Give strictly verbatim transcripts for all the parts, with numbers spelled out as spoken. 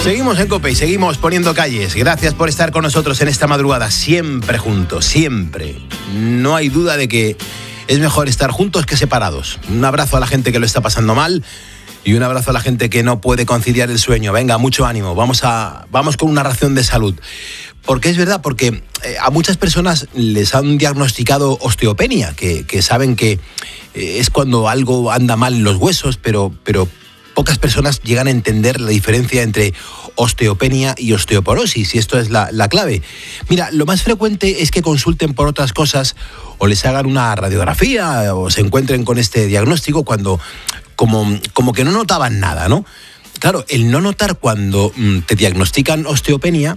Seguimos en COPE y seguimos poniendo calles. Gracias por estar con nosotros en esta madrugada, siempre juntos, siempre. No hay duda de que es mejor estar juntos que separados. Un abrazo a la gente que lo está pasando mal y un abrazo a la gente que no puede conciliar el sueño. Venga, mucho ánimo, vamos, a, vamos con una ración de salud. Porque es verdad, porque a muchas personas les han diagnosticado osteopenia, que, que saben que es cuando algo anda mal en los huesos, pero... pero pocas personas llegan a entender la diferencia entre osteopenia y osteoporosis, y esto es la, la clave. Mira, lo más frecuente es que consulten por otras cosas o les hagan una radiografía o se encuentren con este diagnóstico cuando como, como que no notaban nada, ¿no? Claro, el no notar cuando mm, te diagnostican osteopenia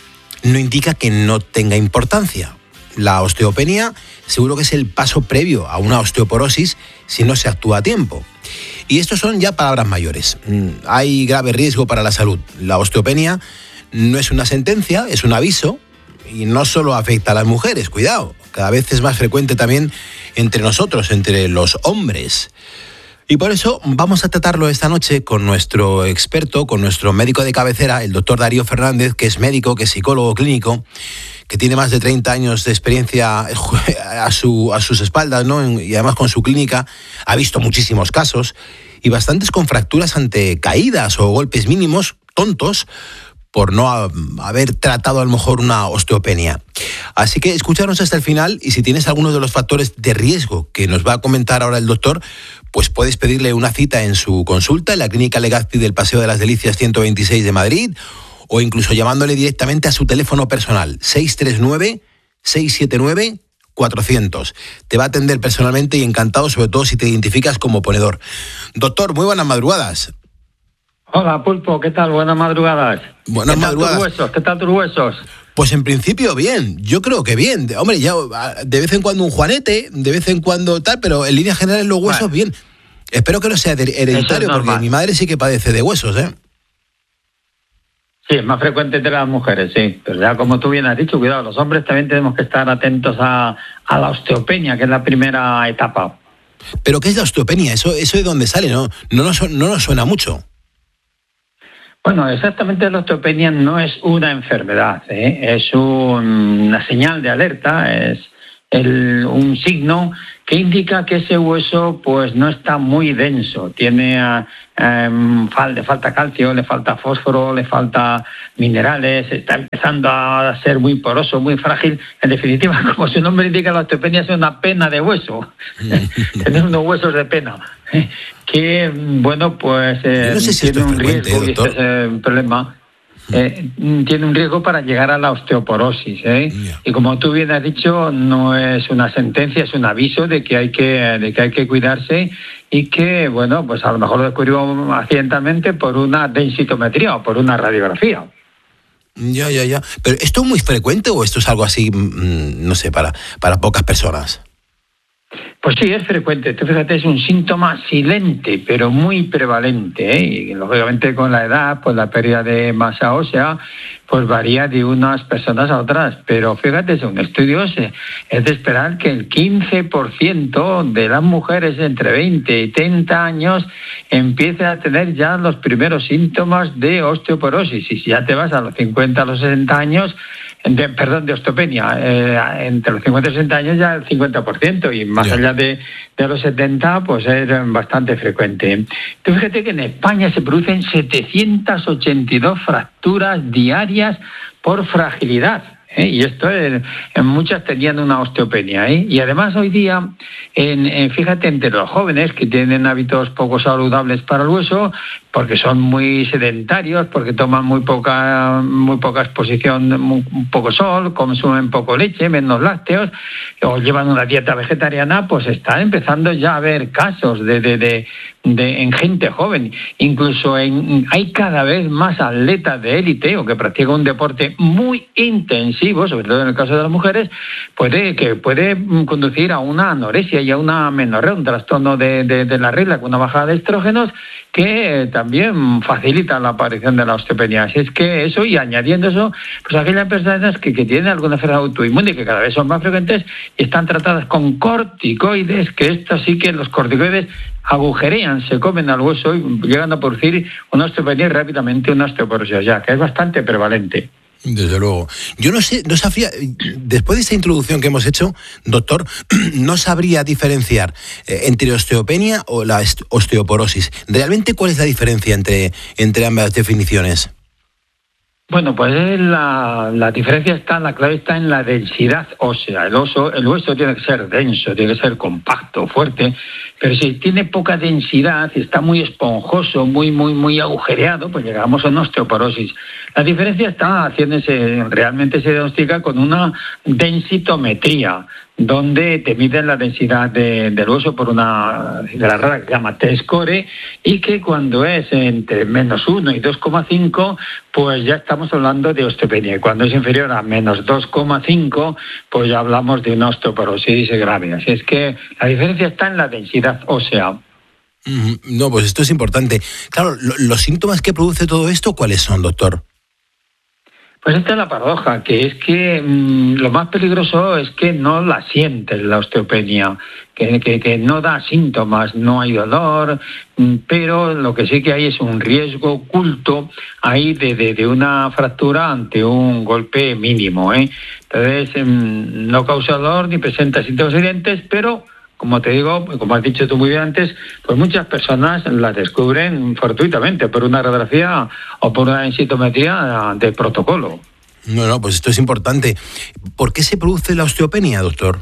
no indica que no tenga importancia. La osteopenia seguro que es el paso previo a una osteoporosis si no se actúa a tiempo. Y estos son ya palabras mayores. Hay grave riesgo para la salud. La osteopenia no es una sentencia, es un aviso y no solo afecta a las mujeres, cuidado. Cada vez es más frecuente también entre nosotros, entre los hombres. Y por eso vamos a tratarlo esta noche con nuestro experto, con nuestro médico de cabecera, el doctor Darío Fernández, que es médico, que es psicólogo clínico, que tiene más de treinta años de experiencia a, su, a sus espaldas, ¿no? Y además con su clínica ha visto muchísimos casos y bastantes con fracturas ante caídas o golpes mínimos, tontos, por no a, haber tratado a lo mejor una osteopenia. Así que escúchanos hasta el final y si tienes algunos de los factores de riesgo que nos va a comentar ahora el doctor, pues puedes pedirle una cita en su consulta en la Clínica Legazpi del Paseo de las Delicias ciento veintiséis de Madrid o incluso llamándole directamente a su teléfono personal seis tres nueve, seis siete nueve, cuatrocientos. Te va a atender personalmente y encantado, sobre todo si te identificas como ponedor. Doctor, muy buenas madrugadas. Hola, Pulpo, ¿qué tal? Buenas madrugadas. Buenas ¿Qué tal madrugadas. tus huesos? ¿Qué tal tus huesos? Pues en principio bien, yo creo que bien. Hombre, ya de vez en cuando un juanete, de vez en cuando tal, pero en líneas generales los huesos bueno, bien. Espero que no sea hereditario, es porque mi madre sí que padece de huesos, ¿eh? Sí, es más frecuente entre las mujeres, sí. Pero ya como tú bien has dicho, cuidado, los hombres también tenemos que estar atentos a, a la osteopenia, que es la primera etapa. ¿Pero qué es la osteopenia? ¿Eso, eso de dónde sale? No, no, nos, no nos suena mucho. Bueno, exactamente la osteopenia no es una enfermedad, ¿eh? Es un, una señal de alerta, es el, un signo que indica que ese hueso pues no está muy denso, tiene um, fal, le falta calcio, le falta fósforo, le falta minerales, está empezando a ser muy poroso, muy frágil. En definitiva, como su nombre indica, la osteopenia es una pena de hueso, tener unos huesos de pena. Que, bueno, pues eh, no sé si tiene un riesgo, y este es eh, un problema, eh, tiene un riesgo para llegar a la osteoporosis, ¿eh? Yeah. Y como tú bien has dicho, no es una sentencia, es un aviso de que hay que, de que hay que cuidarse y que, bueno, pues a lo mejor lo descubrimos accidentalmente por una densitometría o por una radiografía. Ya, ya, ya. ¿Pero esto es muy frecuente o esto es algo así, no sé, para, para pocas personas? Pues sí, es frecuente. Tú fíjate, es un síntoma silente, pero muy prevalente, ¿eh? Y lógicamente con la edad, pues la pérdida de masa ósea, pues varía de unas personas a otras. Pero fíjate, según estudios, es de esperar que el quince por ciento de las mujeres entre veinte y treinta años empiece a tener ya los primeros síntomas de osteoporosis. Y si ya te vas a los cincuenta, a los sesenta años, De, perdón, de osteopenia, eh, entre los cincuenta y sesenta años ya el cincuenta por ciento y más yeah. allá de, de los setenta pues es bastante frecuente. Tú fíjate que en España se producen setecientas ochenta y dos fracturas diarias por fragilidad. ¿Eh? Y esto es, en muchas tenían una osteopenia, ¿eh? Y además hoy día, en, en, fíjate, entre los jóvenes que tienen hábitos poco saludables para el hueso, porque son muy sedentarios, porque toman muy poca muy poca exposición, muy, poco sol, consumen poco leche, menos lácteos, o llevan una dieta vegetariana, pues están empezando ya a haber casos de, de, de, de en gente joven. Incluso en, hay cada vez más atletas de élite o que practican un deporte muy intensivo, sobre todo en el caso de las mujeres, puede que puede conducir a una anorexia y a una menorrea, un trastorno de, de, de la regla con una bajada de estrógenos que también facilita la aparición de la osteopenia. Así es que eso, y añadiendo eso, pues aquellas personas que, que tienen alguna enfermedad autoinmune, que cada vez son más frecuentes, y están tratadas con corticoides, que esto sí que los corticoides agujerean, se comen al hueso y llegan a producir una osteopenia y rápidamente una osteoporosis, ya que es bastante prevalente. Desde luego. Yo no sé, no sabría, después de esta introducción que hemos hecho, doctor, no sabría diferenciar eh, entre osteopenia o la osteoporosis. ¿Realmente cuál es la diferencia entre, entre ambas definiciones? Bueno, pues la, la diferencia está, la clave está en la densidad ósea. El, oso, el hueso tiene que ser denso, tiene que ser compacto, fuerte, pero si tiene poca densidad, está muy esponjoso, muy, muy, muy agujereado, pues llegamos a una osteoporosis. La diferencia está haciéndose, realmente se diagnostica con una densitometría, donde te miden la densidad de, del hueso por una de la rara que se llama T-score, y que cuando es entre menos uno y dos coma cinco, pues ya estamos hablando de osteopenia. Y cuando es inferior a menos dos coma cinco, pues ya hablamos de una osteoporosis grave. Así es que la diferencia está en la densidad ósea. No, pues esto es importante. Claro, los síntomas que produce todo esto, ¿cuáles son, doctor? Pues esta es la paradoja, que es que mmm, lo más peligroso es que no la sientes, la osteopenia, que, que, que no da síntomas, no hay dolor, mmm, pero lo que sí que hay es un riesgo oculto ahí de, de, de una fractura ante un golpe mínimo, ¿eh? Entonces, mmm, no causa dolor ni presenta síntomas evidentes, pero como te digo, como has dicho tú muy bien antes, pues muchas personas la descubren fortuitamente por una radiografía o por una densitometría de protocolo. No, no, pues esto es importante. ¿Por qué se produce la osteopenia, doctor?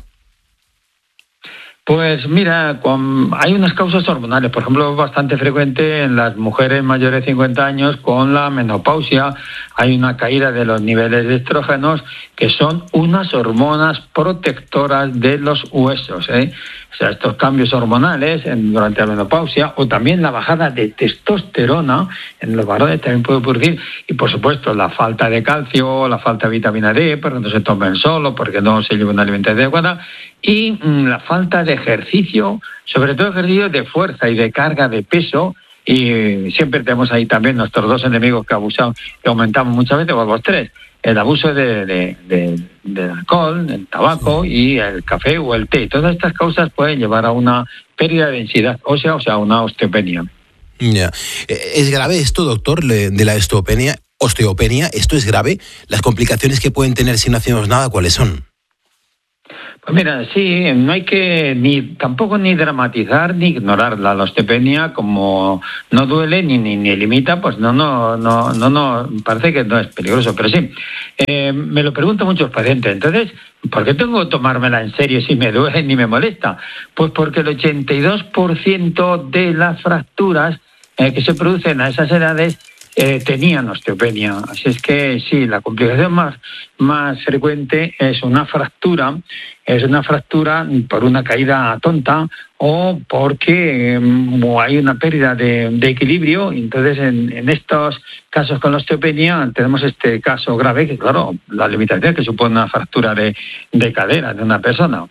Pues mira, con, hay unas causas hormonales, por ejemplo, bastante frecuente en las mujeres mayores de cincuenta años con la menopausia. Hay una caída de los niveles de estrógenos, que son unas hormonas protectoras de los huesos, ¿eh? O sea, estos cambios hormonales en, durante la menopausia, o también la bajada de testosterona en los varones también puede producir, y por supuesto la falta de calcio, la falta de vitamina D, porque no se toma el sol o porque no se lleva una alimentación adecuada, y mmm, la falta de ejercicio, sobre todo ejercicio de fuerza y de carga de peso. Y siempre tenemos ahí también nuestros dos enemigos que abusamos, que aumentamos muchas veces, o los tres: el abuso de, de, de, del alcohol, el tabaco y el café o el té. Todas estas causas pueden llevar a una pérdida de densidad ósea, o sea, una osteopenia. Ya. ¿Es grave esto, doctor, de la osteopenia? Osteopenia, ¿esto es grave? ¿Las complicaciones que pueden tener si no hacemos nada, cuáles son? Pues mira, sí, no hay que ni tampoco ni dramatizar ni ignorarla. La osteopenia, como no duele ni, ni, ni limita, pues no, no, no, no, no, parece que no es peligroso, pero sí. Eh, me lo preguntan muchos pacientes. Entonces, ¿por qué tengo que tomármela en serio si me duele ni me molesta? Pues porque el ochenta y dos por ciento de las fracturas eh, que se producen a esas edades Eh, tenían osteopenia. Así es que sí, la complicación más, más frecuente es una fractura, es una fractura por una caída tonta o porque um, hay una pérdida de, de equilibrio. Entonces, en, en estos casos con la osteopenia tenemos este caso grave, que claro, la limitación que supone una fractura de, de cadera de una persona.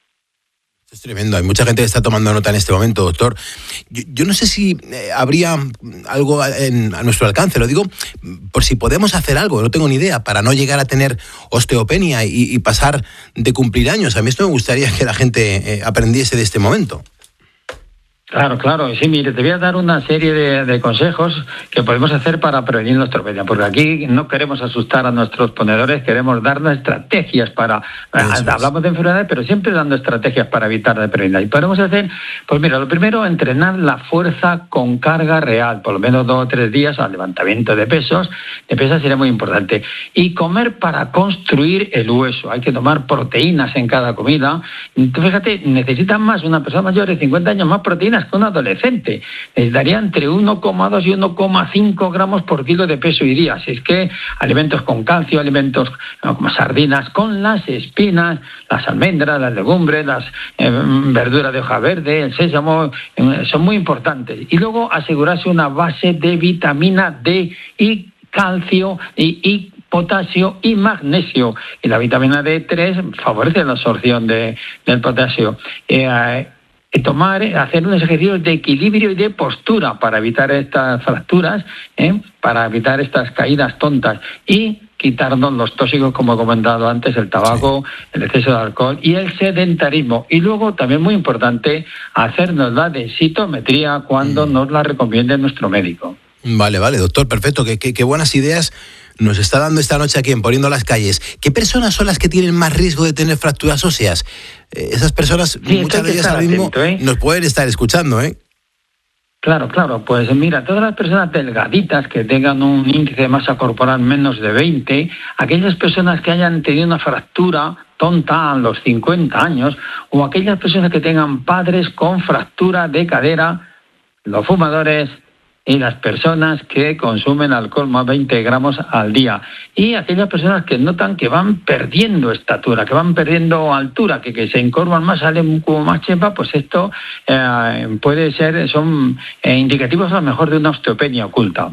Es tremendo, hay mucha gente que está tomando nota en este momento, doctor. Yo, yo no sé si eh, habría algo en, a nuestro alcance, lo digo por si podemos hacer algo, no tengo ni idea, para no llegar a tener osteopenia y, y pasar de cumplir años. A mí esto me gustaría que la gente eh, aprendiese de este momento. Claro, claro. Sí, mire, te voy a dar una serie de, de consejos que podemos hacer para prevenir la osteopenia, porque aquí no queremos asustar a nuestros ponedores, queremos darnos estrategias para... Eso hablamos es. de enfermedades, pero siempre dando estrategias para evitar de prevenir. Y podemos hacer, pues mira, lo primero, entrenar la fuerza con carga real, por lo menos dos o tres días al levantamiento de pesos. De pesas sería muy importante. Y comer para construir el hueso. Hay que tomar proteínas en cada comida. Entonces, fíjate, necesitan más una persona mayor de cincuenta años, más proteínas que un adolescente. Necesitaría entre uno coma dos y uno coma cinco gramos por kilo de peso y día. Así es que alimentos con calcio, alimentos no, como sardinas con las espinas, las almendras, las legumbres, las eh, verduras de hoja verde, el sésamo, eh, son muy importantes. Y luego asegurarse una base de vitamina D y calcio y, y potasio y magnesio. Y la vitamina D tres favorece la absorción de, del potasio. Eh, tomar, hacer unos ejercicios de equilibrio y de postura para evitar estas fracturas, ¿eh? para evitar estas caídas tontas. Y quitarnos los tóxicos, como he comentado antes, el tabaco, sí. el exceso de alcohol y el sedentarismo. Y luego, también muy importante, hacernos la densitometría cuando mm. nos la recomiende nuestro médico. Vale, vale, doctor, perfecto. Qué, qué, qué buenas ideas nos está dando esta noche aquí en Poniendo las Calles. ¿Qué personas son las que tienen más riesgo de tener fracturas óseas? Eh, esas personas, sí, muchas de ellas ahora mismo atento, ¿eh? nos pueden estar escuchando, ¿eh? Claro, claro, pues mira, todas las personas delgaditas que tengan un índice de masa corporal menos de veinte, aquellas personas que hayan tenido una fractura tonta a los cincuenta años, o aquellas personas que tengan padres con fractura de cadera, los fumadores y las personas que consumen alcohol más veinte gramos al día. Y aquellas personas que notan que van perdiendo estatura, que van perdiendo altura, que, que se encorvan más, salen como más chepa, pues esto eh, puede ser, son eh, indicativos a lo mejor de una osteopenia oculta.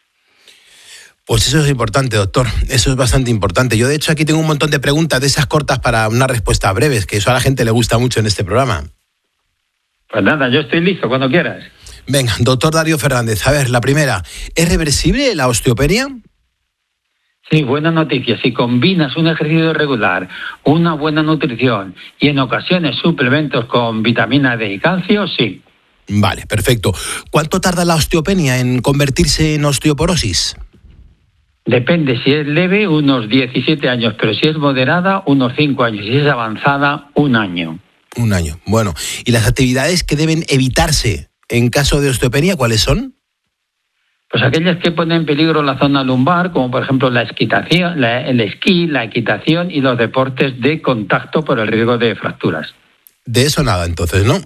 Pues eso es importante, doctor. Eso es bastante importante. Yo, de hecho, aquí tengo un montón de preguntas de esas cortas para una respuesta breves, que eso a la gente le gusta mucho en este programa. Pues nada, yo estoy listo, cuando quieras. Venga, doctor Darío Fernández, a ver, la primera, ¿es reversible la osteopenia? Sí, buena noticia. Si combinas un ejercicio regular, una buena nutrición y en ocasiones suplementos con vitamina D y calcio, sí. Vale, perfecto. ¿Cuánto tarda la osteopenia en convertirse en osteoporosis? Depende, si es leve, unos diecisiete años, pero si es moderada, unos cinco años, y si es avanzada, un año. Un año, bueno. ¿Y las actividades que deben evitarse en caso de osteopenia, cuáles son? Pues aquellas que ponen en peligro la zona lumbar, como por ejemplo la equitación, la, el esquí, la equitación y los deportes de contacto por el riesgo de fracturas. De eso nada, entonces, ¿no?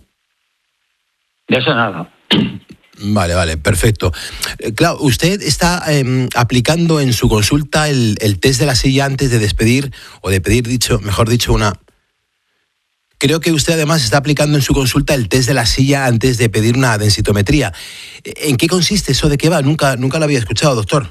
De eso nada. Vale, vale, perfecto. Eh, claro, usted está eh, aplicando en su consulta el, el test de la silla antes de despedir, o de pedir, dicho, mejor dicho, una... Creo que usted además está aplicando en su consulta el test de la silla antes de pedir una densitometría. ¿En qué consiste eso? ¿De qué va? Nunca, nunca lo había escuchado, doctor.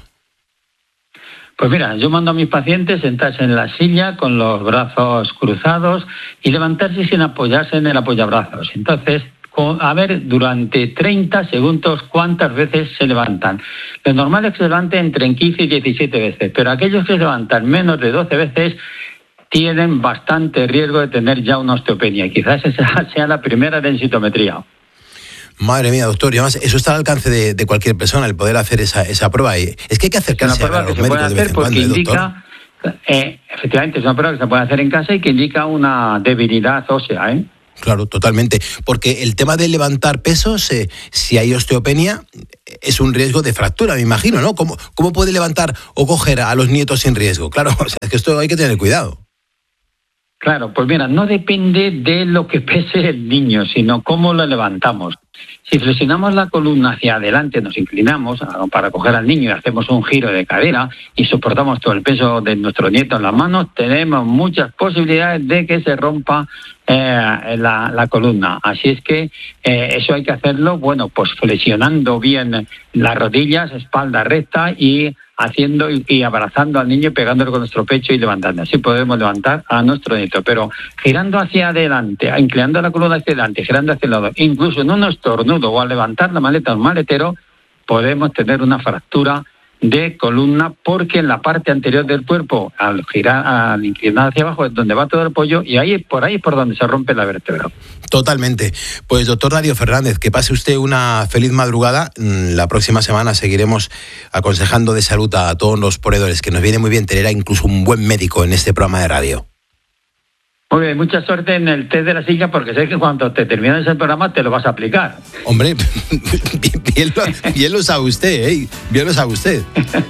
Pues mira, yo mando a mis pacientes sentarse en la silla con los brazos cruzados y levantarse sin apoyarse en el apoyabrazos. Entonces, a ver, durante treinta segundos cuántas veces se levantan. Lo normal es que se levanten entre quince y diecisiete veces, pero aquellos que se levantan menos de doce veces tienen bastante riesgo de tener ya una osteopenia. Quizás esa sea la primera densitometría. Madre mía, doctor, y además eso está al alcance de, de cualquier persona, el poder hacer esa, esa prueba. Y es que hay que acercarse a los médicos de vez en cuando, indica, doctor. Eh, efectivamente, es una prueba que se puede hacer en casa y que indica una debilidad ósea, ¿eh? Claro, totalmente. Porque el tema de levantar pesos, eh, si hay osteopenia, es un riesgo de fractura, me imagino, ¿no? ¿Cómo, cómo puede levantar o coger a los nietos sin riesgo? Claro, o sea, es que esto hay que tener cuidado. Claro, pues mira, no depende de lo que pese el niño, sino cómo lo levantamos. Si flexionamos la columna hacia adelante, nos inclinamos para coger al niño y hacemos un giro de cadera y soportamos todo el peso de nuestro nieto en las manos, tenemos muchas posibilidades de que se rompa eh, la, la columna. Así es que eh, eso hay que hacerlo, bueno, pues flexionando bien las rodillas, espalda recta y haciendo y, y abrazando al niño, pegándolo con nuestro pecho y levantando. Así podemos levantar a nuestro nieto, pero girando hacia adelante, inclinando la columna hacia adelante, girando hacia el lado, incluso en un estornudo o al levantar la maleta o un maletero, podemos tener una fractura de columna, porque en la parte anterior del cuerpo, al girar, al inclinar hacia abajo, es donde va todo el apoyo, y ahí por ahí es por donde se rompe la vértebra. Totalmente. Pues doctor Darío Fernández, que pase usted una feliz madrugada. La próxima semana seguiremos aconsejando de salud a todos los ponedores, que nos viene muy bien tener a incluso un buen médico en este programa de radio. Muy bien, mucha suerte en el test de la silla, porque sé que cuando te termines el programa te lo vas a aplicar. Hombre, bien, bien, lo, bien lo sabe usted, ¿eh? Bien lo sabe usted.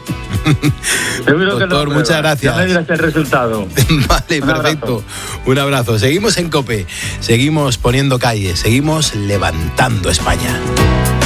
Seguro doctor, que lo muchas gracias. Ya me dirás el resultado. Vale, un perfecto. Abrazo. Un abrazo. Seguimos en COPE, seguimos poniendo calles, seguimos levantando España.